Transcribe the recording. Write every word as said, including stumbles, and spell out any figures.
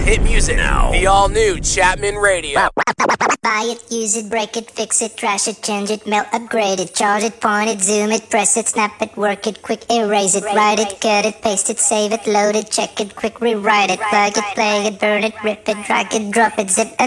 hit music now. The all-new Chapman Radio. Buy it, use it, break it, fix it, trash it, change it, melt, upgrade it, charge it, point it, zoom it, press it, snap it, work it, quick erase it, write it, cut it, paste it, save it, load it, check it, quick rewrite it, plug it, play it, burn it, rip it, drag it, drop it, zip and